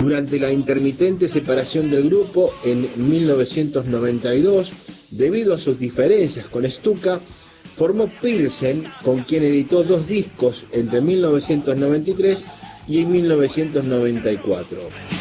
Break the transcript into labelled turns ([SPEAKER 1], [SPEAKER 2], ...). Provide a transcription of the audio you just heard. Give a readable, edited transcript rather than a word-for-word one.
[SPEAKER 1] Durante la intermitente separación del grupo en 1992, debido a sus diferencias con Stuka, formó Pilsen, con quien editó 2 discos entre 1993 y 1994.